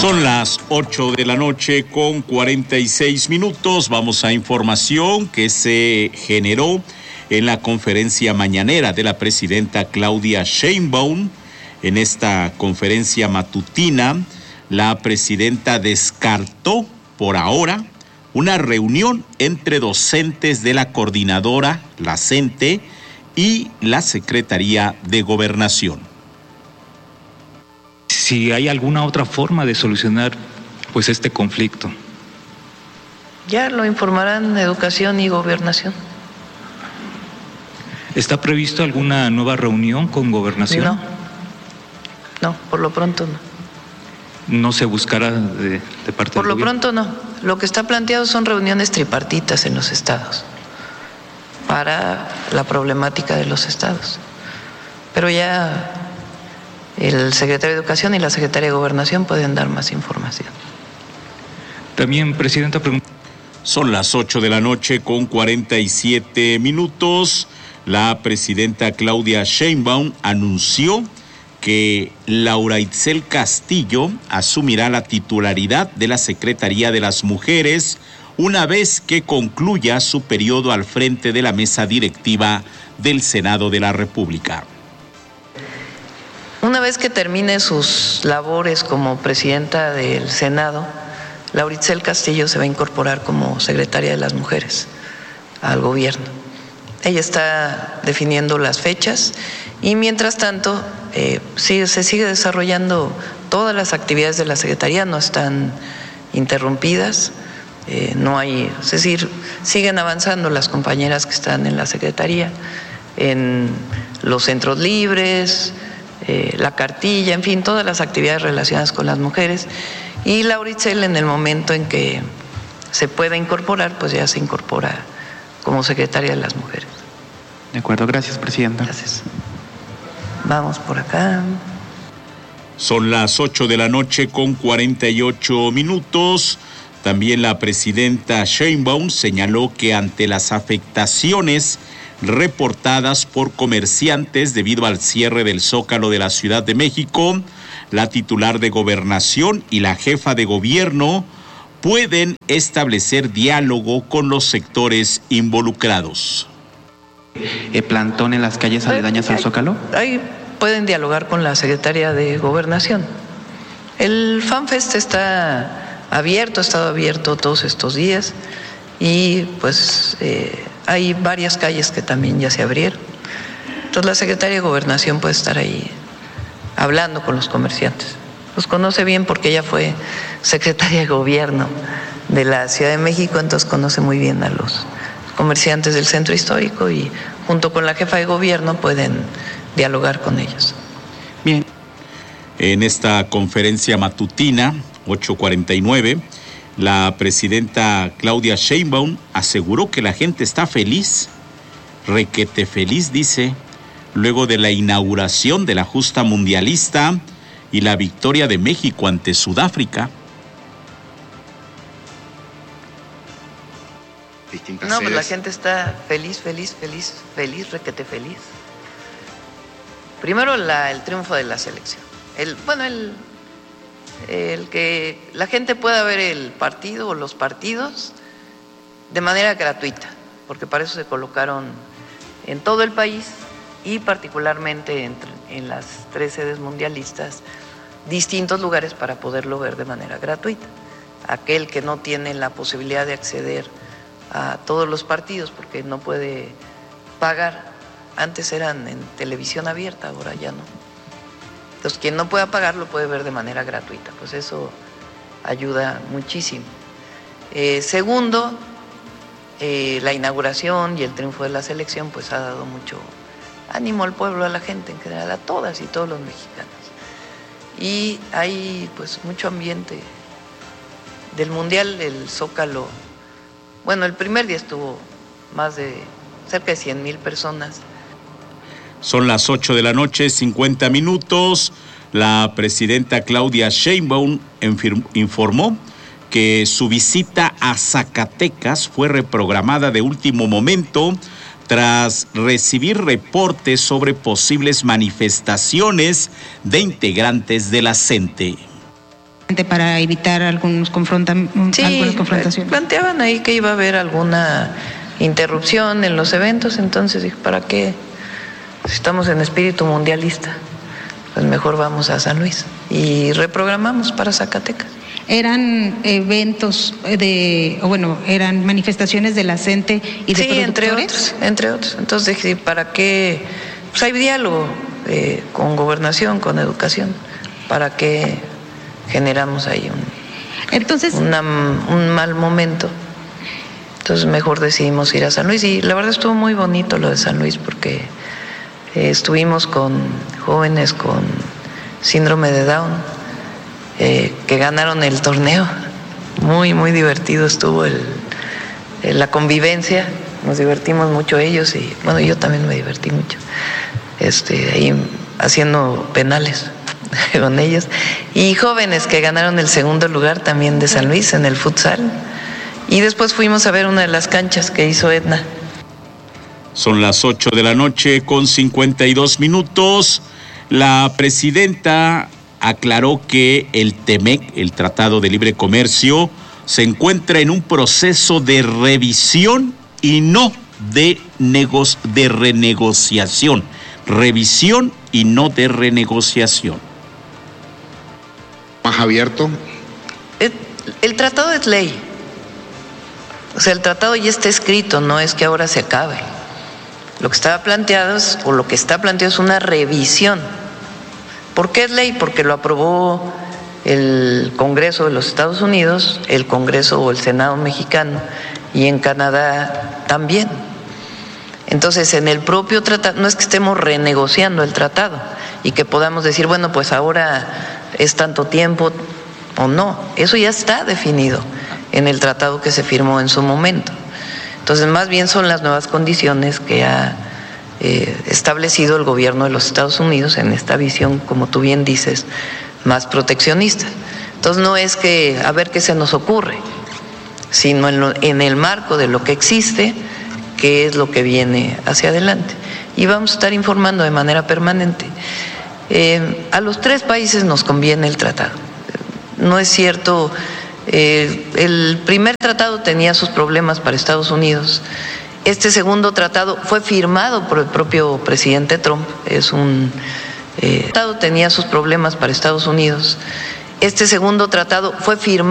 Son las 8 de la noche con 46 minutos. Vamos a información que se generó en la conferencia mañanera de la presidenta Claudia Sheinbaum. En esta conferencia matutina, la presidenta descartó por ahora una reunión entre docentes de la coordinadora, la CENTE, y la Secretaría de Gobernación. Si hay alguna otra forma de solucionar pues este conflicto. Ya lo informarán Educación y Gobernación. ¿Está previsto alguna nueva reunión con Gobernación? No, por lo pronto no. ¿No se buscará de parte Por del lo gobierno? pronto no. Lo que está planteado son reuniones tripartitas en los estados para la problemática de los estados. Pero ya el secretario de Educación y la secretaria de Gobernación pueden dar más información. También, presidenta, Son las 8 de la noche con 47 minutos. La presidenta Claudia Sheinbaum anunció que Laura Itzel Castillo asumirá la titularidad de la Secretaría de las Mujeres una vez que concluya su periodo al frente de la mesa directiva del Senado de la República. Una vez que termine sus labores como presidenta del Senado, Laura Itzel Castillo se va a incorporar como secretaria de las Mujeres al gobierno. Ella está definiendo las fechas y mientras tanto se sigue desarrollando todas las actividades de la Secretaría, no están interrumpidas, no hay, es decir, siguen avanzando las compañeras que están en la Secretaría, en los centros libres, la cartilla, en fin, todas las actividades relacionadas con las mujeres. Y Laura Itzel, en el momento en que se pueda incorporar, pues ya se incorpora como secretaria de las Mujeres. De acuerdo, gracias, presidenta. Gracias. Vamos por acá. Son las 8 de la noche con 48 minutos. También la presidenta Sheinbaum señaló que ante las afectaciones reportadas por comerciantes debido al cierre del Zócalo de la Ciudad de México, la titular de Gobernación y la jefa de gobierno pueden establecer diálogo con los sectores involucrados. ¿Plantón en las calles aledañas al Zócalo? Ahí pueden dialogar con la secretaria de Gobernación. El FanFest está abierto, ha estado abierto todos estos días y pues hay varias calles que también ya se abrieron. Entonces la secretaria de Gobernación puede estar ahí hablando con los comerciantes. Los conoce bien porque ella fue secretaria de Gobierno de la Ciudad de México, entonces conoce muy bien a los comerciantes del centro histórico y junto con la jefa de gobierno pueden dialogar con ellos. Bien. En esta conferencia matutina, 8:49, la presidenta Claudia Sheinbaum aseguró que la gente está feliz, requete feliz, dice, luego de la inauguración de la justa mundialista y la victoria de México ante Sudáfrica. No, pues la gente está feliz, requete feliz. Primero el triunfo de la selección. El que la gente pueda ver el partido o los partidos de manera gratuita, porque para eso se colocaron en todo el país y particularmente en las 3 sedes mundialistas distintos lugares para poderlo ver de manera gratuita. Aquel que no tiene la posibilidad de acceder a todos los partidos porque no puede pagar, antes eran en televisión abierta, ahora ya no. Entonces quien no pueda pagar lo puede ver de manera gratuita, pues eso ayuda muchísimo. Segundo, la inauguración y el triunfo de la selección pues ha dado mucho ánimo al pueblo, a la gente en general, a todas y todos los mexicanos. Y hay pues mucho ambiente del Mundial, el Zócalo. Bueno, el primer día estuvo cerca de 100,000 personas. Son las 8 de la noche, 50 minutos. La presidenta Claudia Sheinbaum informó que su visita a Zacatecas fue reprogramada de último momento tras recibir reportes sobre posibles manifestaciones de integrantes de la CENTE. para evitar algunas confrontaciones. Planteaban ahí que iba a haber alguna interrupción en los eventos, entonces dije, ¿para qué? Si estamos en espíritu mundialista, pues mejor vamos a San Luis y reprogramamos para Zacatecas. ¿Eran eventos eran manifestaciones de la CENTE y de productores? entre otros. Entonces dije, ¿para qué? Pues hay diálogo con gobernación, con educación, ¿para qué generamos ahí un mal momento? Entonces mejor decidimos ir a San Luis y la verdad estuvo muy bonito lo de San Luis porque estuvimos con jóvenes con síndrome de Down que ganaron el torneo. Muy, muy divertido estuvo la convivencia, nos divertimos mucho ellos y bueno, yo también me divertí mucho ahí haciendo penales con ellos. Y jóvenes que ganaron el segundo lugar también de San Luis en el futsal. Y después fuimos a ver una de las canchas que hizo Edna. Son las 8:52 p.m. La presidenta aclaró que el TEMEC, el Tratado de Libre Comercio, se encuentra en un proceso de revisión y no de renegociación. Revisión y no de renegociación. Más abierto. El tratado es ley. O sea, el tratado ya está escrito, no es que ahora se acabe. Lo que está planteado es una revisión. ¿Por qué es ley? Porque lo aprobó el Congreso de los Estados Unidos, el Congreso o el Senado mexicano y en Canadá también. Entonces, en el propio tratado, no es que estemos renegociando el tratado y que podamos decir, bueno, pues ahora es tanto tiempo o no. Eso ya está definido en el tratado que se firmó en su momento. Entonces, más bien son las nuevas condiciones que ha establecido el gobierno de los Estados Unidos en esta visión, como tú bien dices, más proteccionista. Entonces, no es que a ver qué se nos ocurre, sino en el marco de lo que existe, qué es lo que viene hacia adelante. Y vamos a estar informando de manera permanente. A los tres países nos conviene el tratado. No es cierto, el primer tratado tenía sus problemas para Estados Unidos. Este segundo tratado fue firmado por el propio presidente Trump. Tratado tenía sus problemas para Estados Unidos. Este segundo tratado fue firmado